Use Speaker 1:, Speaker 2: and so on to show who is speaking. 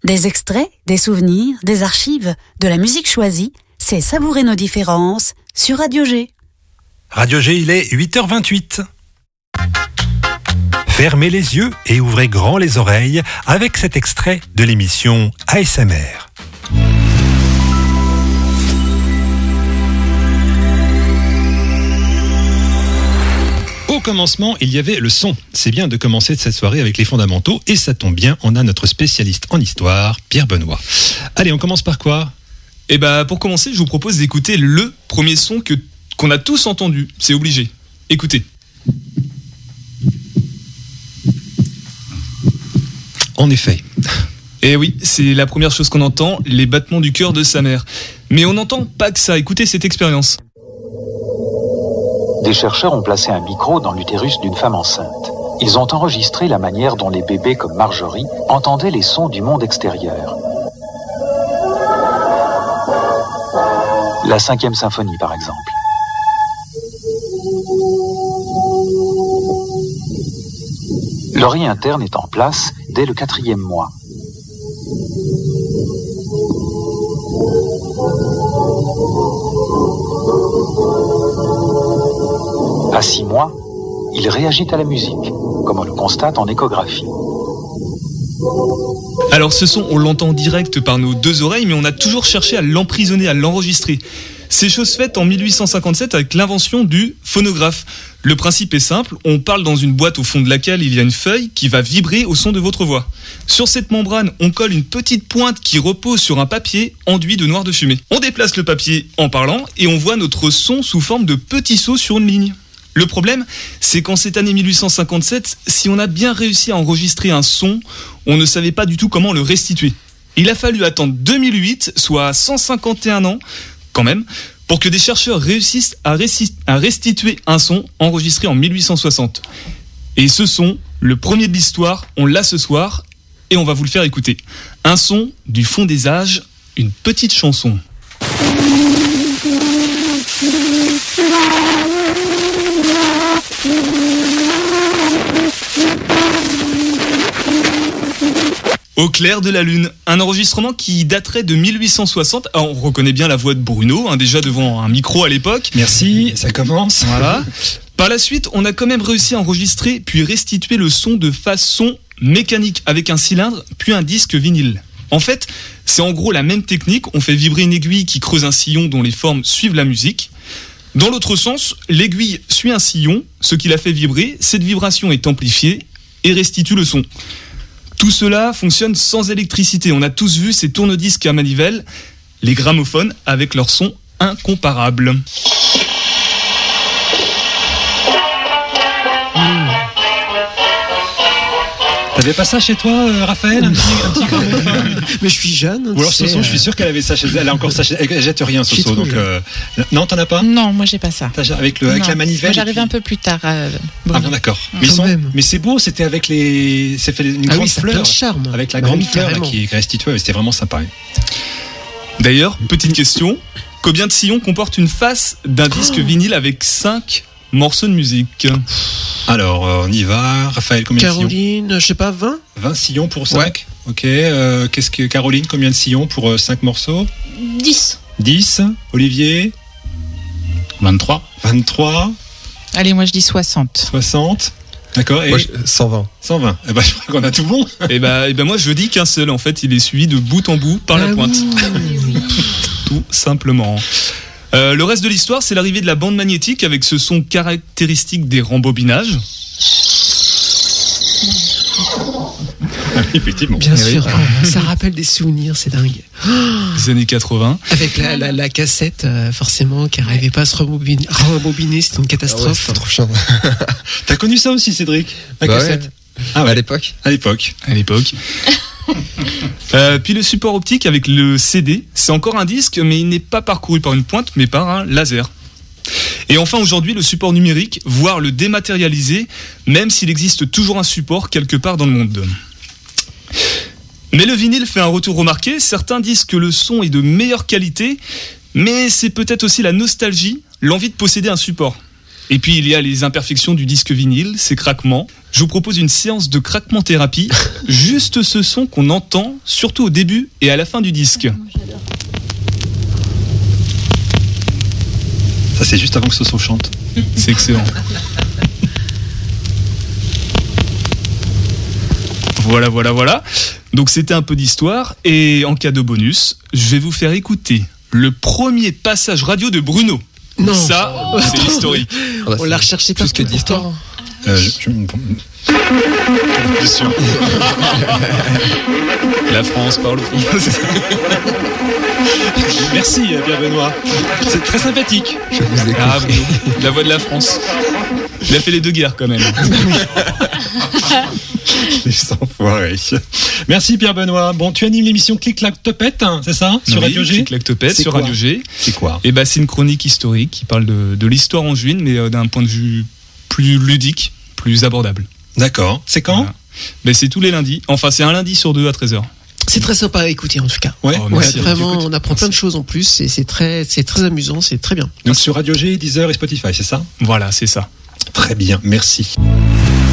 Speaker 1: Des extraits, des souvenirs, des archives, de la musique choisie, c'est Savourer nos différences sur Radio G.
Speaker 2: Radio G, il est 8h28. Fermez les yeux et ouvrez grand les oreilles avec cet extrait de l'émission ASMR. Au commencement, il y avait le son. C'est bien de commencer cette soirée avec les fondamentaux et ça tombe bien, on a notre spécialiste en histoire, Pierre Benoît. Allez, on commence par quoi ?
Speaker 3: Pour commencer, je vous propose d'écouter le premier son qu'on a tous entendu. C'est obligé. Écoutez.
Speaker 2: En effet.
Speaker 3: Et oui, c'est la première chose qu'on entend, les battements du cœur de sa mère. Mais on n'entend pas que ça. Écoutez cette expérience.
Speaker 4: Des chercheurs ont placé un micro dans l'utérus d'une femme enceinte. Ils ont enregistré la manière dont les bébés comme Marjorie entendaient les sons du monde extérieur. La 5e symphonie, par exemple. L'oreille interne est en place dès le 4e mois. À 6 mois, il réagit à la musique, comme on le constate en échographie.
Speaker 3: Alors ce son, on l'entend direct par nos deux oreilles, mais on a toujours cherché à l'emprisonner, à l'enregistrer. C'est chose faite en 1857 avec l'invention du phonographe. Le principe est simple, on parle dans une boîte au fond de laquelle il y a une feuille qui va vibrer au son de votre voix. Sur cette membrane, on colle une petite pointe qui repose sur un papier enduit de noir de fumée. On déplace le papier en parlant et on voit notre son sous forme de petits sauts sur une ligne. Le problème, c'est qu'en cette année 1857, si on a bien réussi à enregistrer un son, on ne savait pas du tout comment le restituer. Il a fallu attendre 2008, soit 151 ans, quand même, pour que des chercheurs réussissent à restituer un son enregistré en 1860. Et ce son, le premier de l'histoire, on l'a ce soir, et on va vous le faire écouter. Un son du fond des âges, une petite chanson. Au clair de la lune, un enregistrement qui daterait de 1860. Alors, on reconnaît bien la voix de Bruno, déjà devant un micro à l'époque.
Speaker 2: Merci, ça commence.
Speaker 3: Voilà. Par la suite, on a quand même réussi à enregistrer puis restituer le son de façon mécanique avec un cylindre puis un disque vinyle. En fait, c'est en gros la même technique. On fait vibrer une aiguille qui creuse un sillon dont les formes suivent la musique. Dans l'autre sens, l'aiguille suit un sillon, ce qui la fait vibrer. Cette vibration est amplifiée et restitue le son. Tout cela fonctionne sans électricité. On a tous vu ces tourne-disques à manivelle, les gramophones avec leur son incomparable.
Speaker 2: T'avais pas ça chez toi, Raphaël, un petit gramophone?
Speaker 5: Mais je suis jeune.
Speaker 2: Ou alors Soso, je suis sûr qu'elle avait ça chez elle. Elle a encore ça chez elle. Elle jette rien, Soso. Donc, non, t'en as pas?
Speaker 6: Non, moi j'ai pas ça.
Speaker 2: Avec la manivelle.
Speaker 6: Moi j'arrive un peu plus tard.
Speaker 2: Ah bon, d'accord. Mais c'est beau, c'était avec les. C'est fait une grande fleur.
Speaker 5: Charme.
Speaker 2: Avec la grande fleur là, qui restituait, c'était vraiment sympa.
Speaker 3: D'ailleurs, petite question, combien de sillons comporte une face d'un disque vinyle avec 5 morceaux de musique?
Speaker 2: Alors, on y va. Raphaël, combien de sillons?
Speaker 5: Caroline, je sais pas, 20
Speaker 2: 20 sillons pour 5.
Speaker 5: Ouais.
Speaker 2: Ok. Caroline, combien de sillons pour 5 morceaux?
Speaker 6: 10.
Speaker 2: 10. Olivier?
Speaker 7: 23.
Speaker 2: 23.
Speaker 6: Allez, moi je dis 60.
Speaker 2: 60. D'accord. Et
Speaker 5: moi, 120.
Speaker 2: 120. Je crois qu'on a tout bon.
Speaker 3: Moi je dis qu'un seul, en fait, il est suivi de bout en bout par la pointe.
Speaker 6: Oui.
Speaker 3: Tout simplement. Le reste de l'histoire, c'est l'arrivée de la bande magnétique avec ce son caractéristique des rembobinages.
Speaker 2: Effectivement.
Speaker 5: Bien sûr, ça rappelle des souvenirs, c'est dingue.
Speaker 3: Les années 80.
Speaker 5: Avec la cassette, forcément, qui n'arrivait pas à se rembobiner, c'était une catastrophe.
Speaker 8: C'est trop chiant.
Speaker 2: T'as connu ça aussi, Cédric? La cassette?
Speaker 8: Ouais. Ah ouais. À l'époque.
Speaker 3: Puis le support optique avec le CD, c'est encore un disque, mais il n'est pas parcouru par une pointe, mais par un laser. Et enfin aujourd'hui, le support numérique, voire le dématérialisé, même s'il existe toujours un support quelque part dans le monde. Mais le vinyle fait un retour remarqué, certains disent que le son est de meilleure qualité, mais c'est peut-être aussi la nostalgie, l'envie de posséder un support. Et puis il y a les imperfections du disque vinyle, ses craquements. Je vous propose une séance de craquement thérapie, juste ce son qu'on entend, surtout au début et à la fin du disque.
Speaker 2: Ça, c'est juste avant que Soso chante.
Speaker 3: C'est excellent. Voilà. Donc c'était un peu d'histoire, et en cas de bonus, je vais vous faire écouter le premier passage radio de Bruno.
Speaker 5: Non.
Speaker 3: Ça, c'est historique.
Speaker 5: On l'a recherché
Speaker 8: plus que d'histoire.
Speaker 2: Bien sûr.
Speaker 3: La France parle au fond.
Speaker 2: Merci Pierre Benoît. C'est très sympathique.
Speaker 8: Je vous ai
Speaker 3: Ah,
Speaker 8: compris.
Speaker 3: Bruno, la voix de la France. Il a fait les deux guerres quand même.
Speaker 2: Les enfoirés. Merci Pierre Benoît. Bon, tu animes l'émission Clic Clac Topette, hein, c'est ça, sur Radio G.
Speaker 3: Clic Topette
Speaker 2: C'est
Speaker 3: sur
Speaker 2: quoi
Speaker 3: Radio G.
Speaker 2: C'est quoi?
Speaker 3: Et c'est une chronique historique qui parle de l'histoire angevine, mais d'un point de vue plus ludique, plus abordable.
Speaker 2: D'accord. C'est quand?
Speaker 3: Voilà. C'est tous les lundis. Enfin, c'est un lundi sur 2 à 13h.
Speaker 5: C'est très sympa à écouter en tout cas.
Speaker 2: Ouais.
Speaker 3: Oh,
Speaker 5: Ouais,
Speaker 3: merci,
Speaker 5: vraiment,
Speaker 3: j'écoute.
Speaker 5: on apprend plein de choses en plus et c'est très amusant, c'est très bien.
Speaker 2: Donc sur Radio G, Deezer et Spotify, c'est ça?
Speaker 3: Voilà, c'est ça.
Speaker 2: Très bien, merci.